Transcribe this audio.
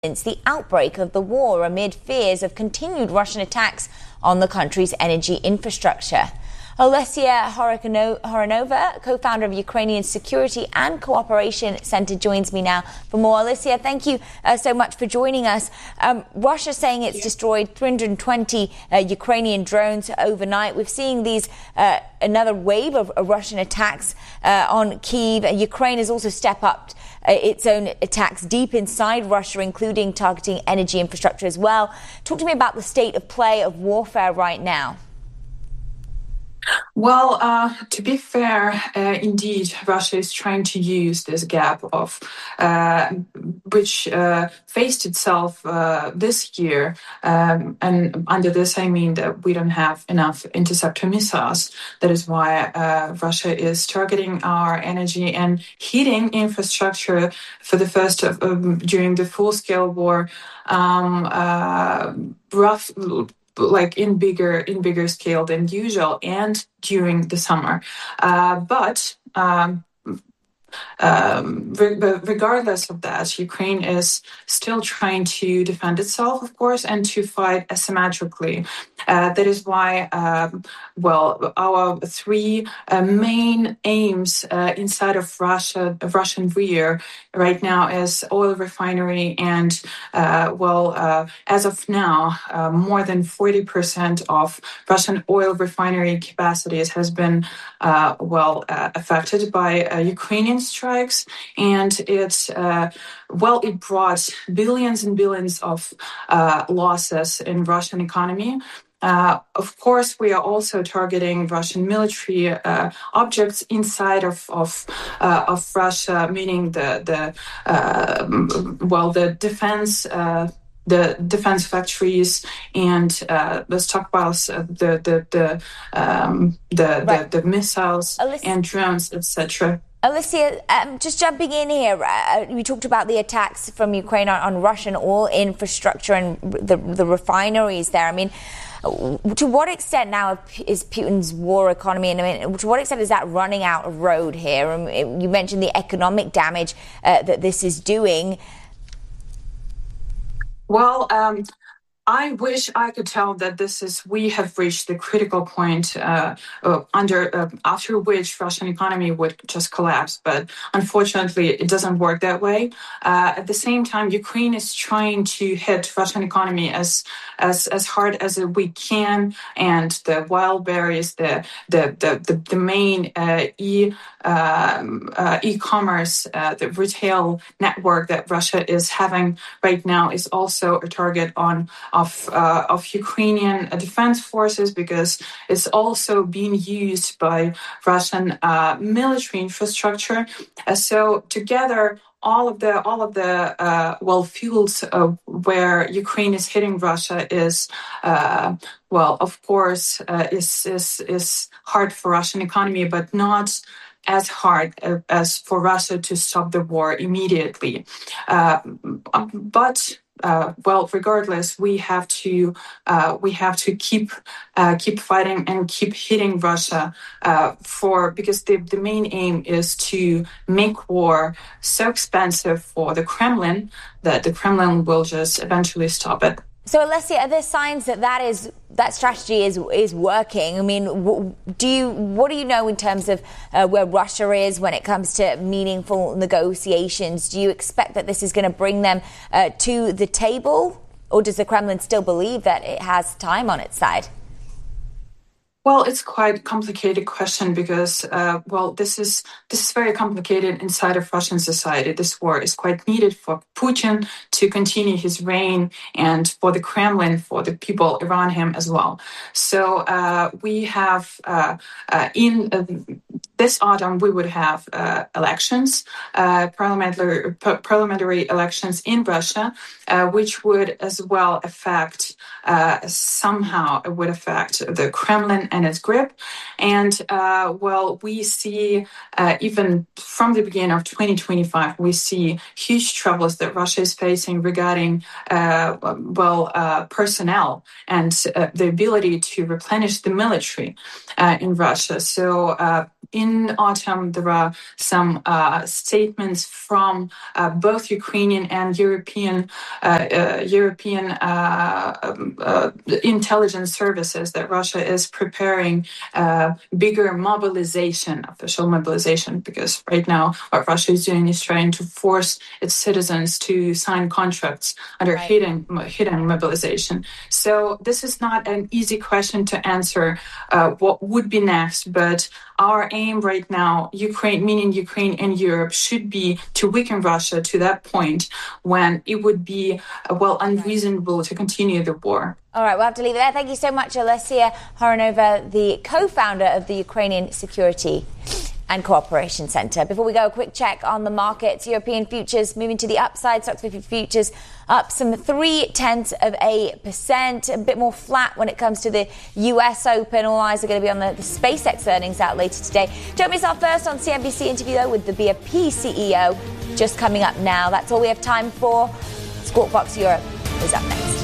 since the outbreak of the war amid fears of continued Russian attacks on the country's energy infrastructure. Olesia Horonova, co-founder of Ukrainian Security and Cooperation Center, joins me now for more. Olesia, thank you so much for joining us. Russia saying it's destroyed 320 Ukrainian drones overnight. We've seen these another wave of Russian attacks on Kyiv. Ukraine has also stepped up its own attacks deep inside Russia, including targeting energy infrastructure as well. Talk to me about the state of play of warfare right now. Well, to be fair, indeed, Russia is trying to use this gap of which faced itself this year. And under this, I mean that we don't have enough interceptor missiles. That is why Russia is targeting our energy and heating infrastructure for the first during the full-scale war. Like in bigger scale than usual, and during the summer. But regardless of that, Ukraine is still trying to defend itself, of course, and to fight asymmetrically. That is why, our three main aims inside of Russian rear right now is oil refinery, and as of now, more than 40% of Russian oil refinery capacities has been affected by Ukrainian strikes, and it brought billions and billions of losses in Russian economy. Of course, we are also targeting Russian military objects inside of Russia, meaning the defense. The defense factories and the stockpiles, the missiles and drones, etc. Olesia, just jumping in here, we talked about the attacks from Ukraine on Russian oil infrastructure and the refineries there. I mean, to what extent now is Putin's war economy, and I mean, to what extent is that running out of road here? You mentioned the economic damage that this is doing. Well, I wish I could tell that we have reached the critical point after which Russian economy would just collapse. But unfortunately, it doesn't work that way. At the same time, Ukraine is trying to hit Russian economy as hard as we can, and the wild berries, the main e-commerce, the retail network that Russia is having right now is also a target of Ukrainian defense forces, because it's also being used by Russian military infrastructure. So together, all of the fields where Ukraine is hitting Russia is of course is hard for Russian economy, but not as hard as for Russia to stop the war immediately. Regardless, we have to keep fighting and keep hitting Russia because the main aim is to make war so expensive for the Kremlin that the Kremlin will just eventually stop it. So, Olesia, are there signs that strategy is working? I mean, what do you know in terms of where Russia is when it comes to meaningful negotiations? Do you expect that this is going to bring them to the table, or does the Kremlin still believe that it has time on its side? Well, it's quite a complicated question because, this is very complicated inside of Russian society. This war is quite needed for Putin to continue his reign, and for the Kremlin, for the people around him as well. So we have this autumn we would have elections, parliamentary elections in Russia, which would as well affect somehow it would affect the Kremlin and its grip. And we see even from the beginning of 2025, we see huge troubles that Russia is facing regarding personnel and the ability to replenish the military in Russia. So in in autumn, there are some statements from both Ukrainian and European intelligence services that Russia is preparing bigger mobilization, official mobilization, because right now what Russia is doing is trying to force its citizens to sign contracts under hidden mobilization. So this is not an easy question to answer what would be next, but our aim right now, Ukraine and Europe, should be to weaken Russia to that point when it would be, unreasonable to continue the war. All right, we'll have to leave it there. Thank you so much, Olesya Horonova, the co-founder of the Ukrainian Security and Cooperation Centre. Before we go, a quick check on the markets. European futures moving to the upside. Stocks 50 futures up some 0.3%, a bit more flat when it comes to the US Open. All eyes are going to be on the SpaceX earnings out later today. Don't miss our first on CNBC interview, though, with the BNP CEO, just coming up now. That's all we have time for. Squawk Box Europe is up next.